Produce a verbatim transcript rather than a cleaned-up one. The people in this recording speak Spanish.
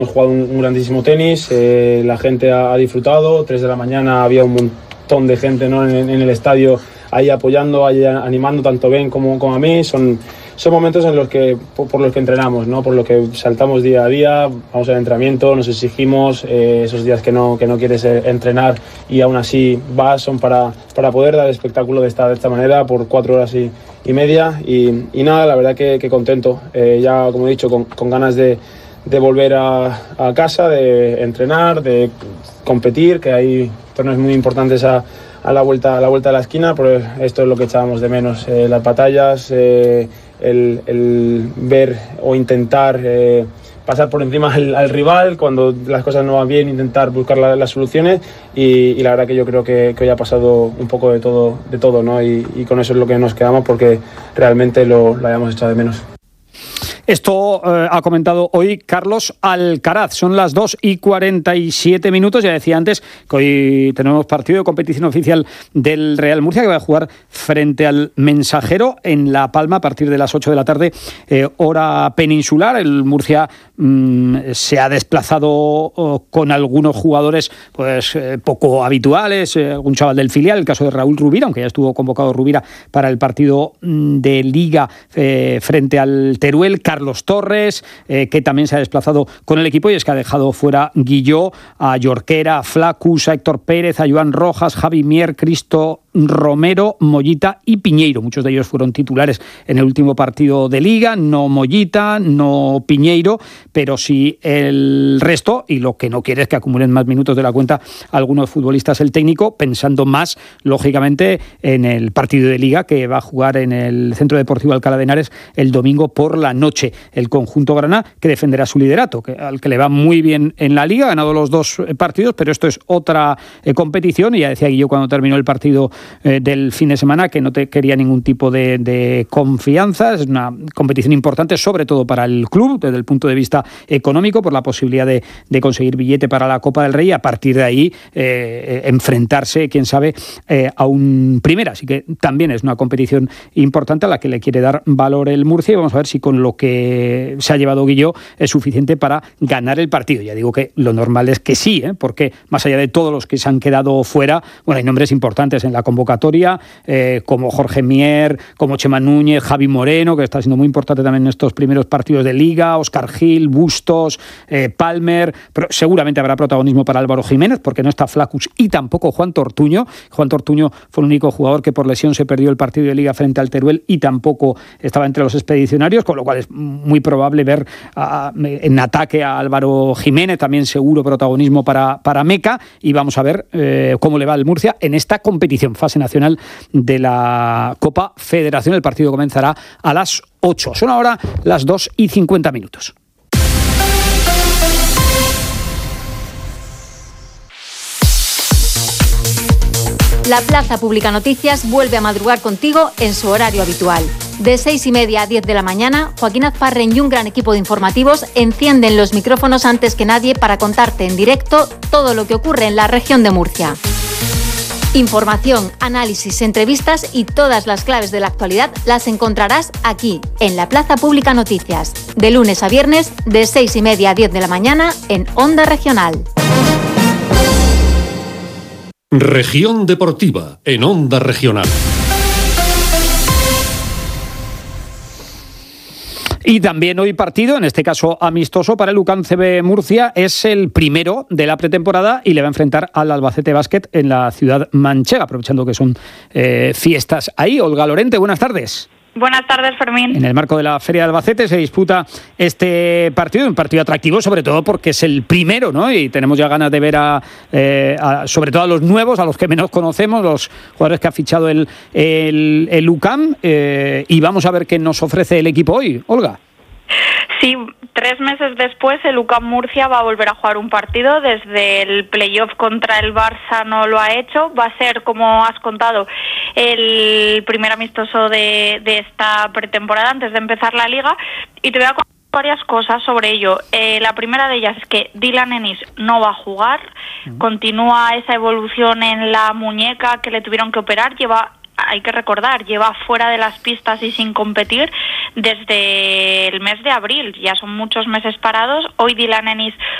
Hemos jugado un, un grandísimo tenis, eh, la gente ha, ha disfrutado, tres de la mañana había un montón de gente, ¿no?, en, en el estadio ahí apoyando, ahí animando tanto Ben como, como a mí. Son, son momentos en los que, por, por los que entrenamos, ¿no?, por los que saltamos día a día, vamos al entrenamiento, nos exigimos, eh, esos días que no, que no quieres entrenar y aún así vas, son para, para poder dar el espectáculo de esta, de esta manera por cuatro horas y, y media y, y nada, la verdad que, que contento, eh, ya como he dicho, con, con ganas de de volver a, a casa, de entrenar, de competir, que hay torneos muy importantes a, a, la, vuelta, a la vuelta de la esquina, pero esto es lo que echábamos de menos, eh, las batallas, eh, el, el ver o intentar eh, pasar por encima al, al rival, cuando las cosas no van bien, intentar buscar la, las soluciones y, y la verdad que yo creo que, que hoy ha pasado un poco de todo, de todo, ¿no? y, y con eso es lo que nos quedamos porque realmente lo, lo hayamos echado de menos. Esto eh, ha comentado hoy Carlos Alcaraz. Son las dos y cuarenta y siete minutos. Ya decía antes que hoy tenemos partido de competición oficial del Real Murcia que va a jugar frente al Mensajero en La Palma a partir de las ocho de la tarde, eh, hora peninsular. El Murcia mmm, se ha desplazado oh, con algunos jugadores pues eh, poco habituales. Eh, algún chaval del filial, el caso de Raúl Rubira, aunque ya estuvo convocado Rubira para el partido de Liga eh, frente al Teruel. Carlos Torres, eh, que también se ha desplazado con el equipo y es que ha dejado fuera Guilló, a Jorquera, a Flacus, a Héctor Pérez, a Joan Rojas, Javi Mier, Cristo Romero, Mollita y Piñeiro. Muchos de ellos fueron titulares en el último partido de Liga, no Mollita, no Piñeiro, pero sí el resto, y lo que no quiere es que acumulen más minutos de la cuenta algunos futbolistas el técnico, pensando más, lógicamente, en el partido de Liga que va a jugar en el Centro Deportivo Alcalá de Henares el domingo por la noche. El conjunto graná que defenderá su liderato, que, al que le va muy bien en la Liga, ha ganado los dos partidos, pero esto es otra eh, competición, y ya decía Guillo cuando terminó el partido eh, del fin de semana que no te quería ningún tipo de, de confianza. Es una competición importante, sobre todo para el club, desde el punto de vista económico, por la posibilidad de, de conseguir billete para la Copa del Rey y a partir de ahí eh, enfrentarse, quién sabe, eh, a un primera. Así que también es una competición importante a la que le quiere dar valor el Murcia y vamos a ver si con lo que se ha llevado Guilló es suficiente para ganar el partido. Ya digo que lo normal es que sí, ¿eh? Porque más allá de todos los que se han quedado fuera, bueno, hay nombres importantes en la convocatoria, eh, como Jorge Mier, como Chema Núñez, Javi Moreno, que está siendo muy importante también en estos primeros partidos de Liga, Óscar Gil, Bustos, eh, Palmer, pero seguramente habrá protagonismo para Álvaro Jiménez, porque no está Flacus y tampoco Juan Tortuño. Juan Tortuño fue el único jugador que por lesión se perdió el partido de Liga frente al Teruel y tampoco estaba entre los expedicionarios, con lo cual es muy probable ver a, en ataque a Álvaro Jiménez, también seguro protagonismo para, para Meca, y vamos a ver eh, cómo le va al Murcia en esta competición, fase nacional de la Copa Federación. El partido comenzará a las ocho. Son ahora las dos y cincuenta minutos. La Plaza Pública Noticias vuelve a madrugar contigo en su horario habitual. De seis y media a diez de la mañana, Joaquín Azparren y un gran equipo de informativos encienden los micrófonos antes que nadie para contarte en directo todo lo que ocurre en la región de Murcia. Información, análisis, entrevistas y todas las claves de la actualidad las encontrarás aquí, en la Plaza Pública Noticias, de lunes a viernes, de seis y media a diez de la mañana, en Onda Regional. Región Deportiva, en Onda Regional. Y también hoy partido, en este caso amistoso para el U C A M C B Murcia, es el primero de la pretemporada y le va a enfrentar al Albacete Basket en la ciudad manchega, aprovechando que son eh, fiestas ahí. Olga Lorente, buenas tardes. Buenas tardes, Fermín. En el marco de la Feria de Albacete se disputa este partido, un partido atractivo sobre todo porque es el primero, ¿no? Y tenemos ya ganas de ver a, eh, a sobre todo a los nuevos, a los que menos conocemos, los jugadores que ha fichado el, el, el U C A M, eh, y vamos a ver qué nos ofrece el equipo hoy, Olga. Sí, tres meses después el U C A M Murcia va a volver a jugar un partido. Desde el playoff contra el Barça no lo ha hecho. Va a ser, como has contado, el primer amistoso de, de esta pretemporada antes de empezar la Liga. Y te voy a contar varias cosas sobre ello. Eh, la primera de ellas es que Dylan Ennis no va a jugar. Uh-huh. Continúa esa evolución en la muñeca que le tuvieron que operar. Lleva hay que recordar, lleva fuera de las pistas y sin competir desde el mes de abril, ya son muchos meses parados. Hoy Dylan Ennis